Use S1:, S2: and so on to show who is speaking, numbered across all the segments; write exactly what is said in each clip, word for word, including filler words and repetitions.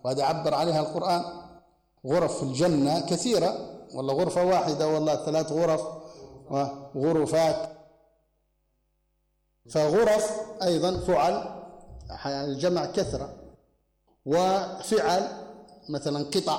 S1: وهذا عبر عليها القرآن. غرف في الجنة كثيرة، ولا غرفة واحدة ولا ثلاث غرف وغرفات. فغرف أيضا فعل الجمع كثرة، وفعل مثلا قطع.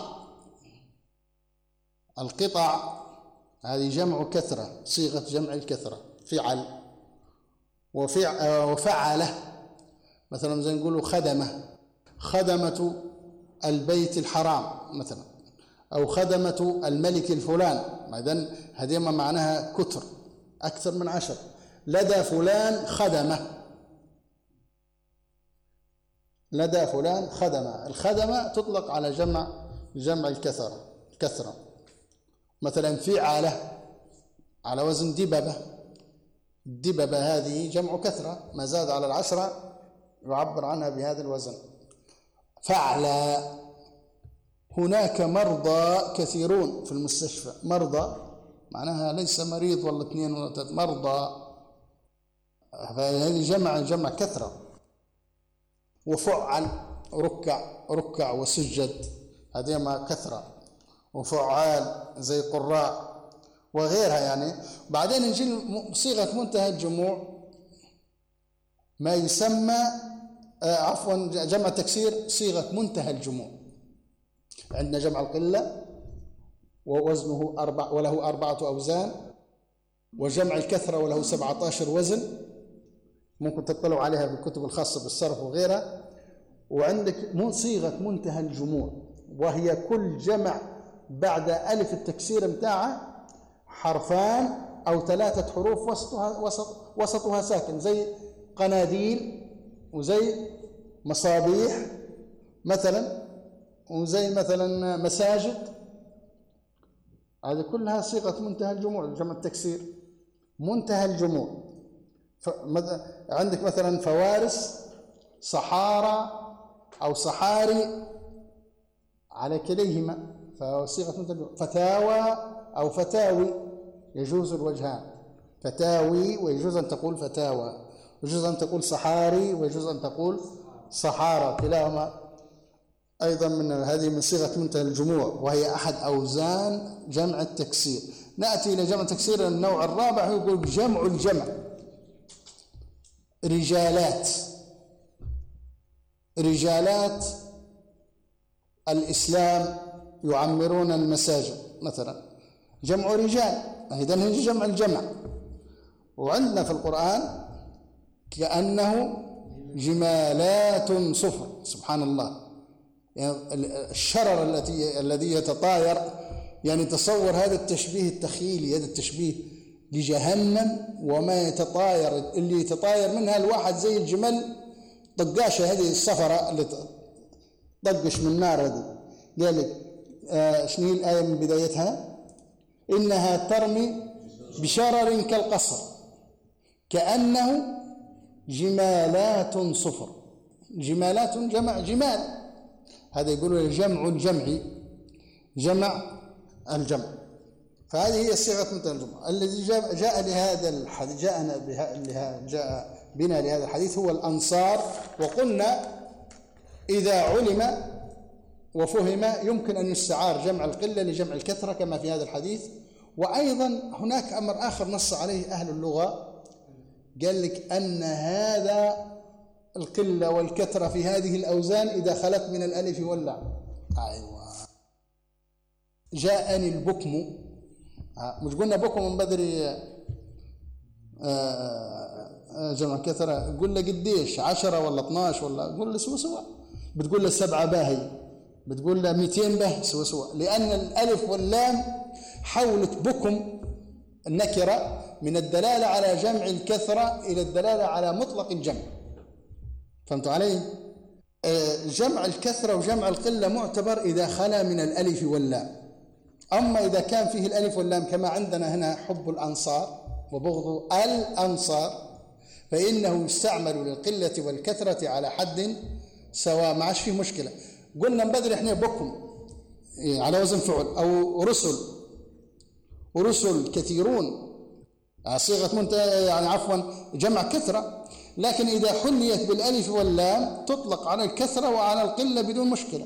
S1: القطع هذه جمع كثرة، صيغة جمع الكثرة فعل. وفع وفعله مثلا زي نقولوا خدمة، خدمة البيت الحرام مثلا، أو خدمة الملك الفلان. إذن هذه ما معناها كثر، أكثر من عشر. لدى فلان خدمة، لدى فلان خدمة. الخدمة تطلق على جمع جمع الكثرة كثرة. مثلا فعالة على وزن دببة. الدببة هذه جمع كثرة، ما زاد على العشرة يعبر عنها بهذا الوزن. فعلى. هناك مرضى كثيرون في المستشفى. مرضى معناها ليس مريض ولا اثنين ولا ثلاثة، مرضى، فهذه جمع جمع كثرة. وفعل ركع، ركع وسجد، هذه ما كثرة. وفعال زي قراء وغيرها يعني. بعدين نجي صيغة منتهى الجموع، ما يسمى آه عفوا جمع تكسير صيغة منتهى الجموع. عندنا جمع القلة ووزنه أربع وله أربعة أوزان، وجمع الكثرة وله سبعة عشر وزن، ممكن تطلعوا عليها بالكتب الخاصة بالصرف وغيرها. وعندك صيغة منتهى الجموع، وهي كل جمع بعد ألف التكسير متاعه حرفان أو ثلاثة حروف وسطها وسط وسطها ساكن، زي قناديل وزي مصابيح مثلا، وزي مثلا مساجد. هذه كلها صيغة منتهى الجموع، جمع التكسير منتهى الجموع. عندك مثلا فوارس، صحارى أو صحاري على كليهما، فصيغة منتهى الجموع. فتاوى أو فتاوي، يجوز الوجهان، فتاوي ويجوز أن تقول فتاوى، يجوز أن تقول صحاري ويجوز أن تقول صحارى، كلاهما أيضا من هذه من صيغة منتهى الجموع، وهي أحد أوزان جمع التكسير. نأتي إلى جمع التكسير النوع الرابع، يقول جمع الجمع. رجالات، رجالات الإسلام يعمرون المساجد مثلا، جمع رجال، إذن هي جمع الجمع. وعندنا في القرآن كأنه جمالات صفر، سبحان الله. يعني الشرر التي الذي يتطاير، يعني تصور هذا التشبيه التخيلي، هذا التشبيه لجهنم وما يتطاير، اللي يتطاير منها الواحد زي الجمل طقاشة هذه الصفرة اللي طقش من النار هذه. قال لك آه شنو الآية من بدايتها؟ إنها ترمي بشرر كالقصر كأنه جمالات صفر. جمالات جمع جمال، هذا يقولوا جمع الجمع، جمع الجمع. فهذه هي صيغة منتهى الجمع. الذي جاء, جاء لهذا الحديث جاءنا بها جاء بنا لهذا الحديث هو الأنصار. وقلنا إذا علم وفهم يمكن أن يستعار جمع القلة لجمع الكثرة كما في هذا الحديث. وأيضا هناك أمر آخر نص عليه أهل اللغة، قال لك أن هذا القلة والكثرة في هذه الأوزان إذا خلت من الألف واللام. أيوة. جاءني البكم، مش قلنا بكم من بدري جمع كثرة، قلنا قديش عشرة ولا اثناش ولا قول له سوا سوا، بتقول له سبعة باهي، بتقول له مئتين به سوا سوا، لأن الألف واللام حولت بكم النكرة من الدلالة على جمع الكثرة إلى الدلالة على مطلق الجمع. فهمتوا علي؟ جمع الكثرة وجمع القلة معتبر إذا خلا من الألف واللام. أما إذا كان فيه الألف واللام كما عندنا هنا حب الأنصار وبغض الأنصار، فإنه يستعمل للقلة والكثرة على حد سواء، ما عادش فيه مشكلة. قلنا بدري إحنا بكم على وزن فعل، أو رسل، ورسل كثيرون صيغة منتهى يعني عفوا جمع كثرة، لكن إذا حليت بالألف واللام تطلق على الكثرة وعلى القلة بدون مشكلة.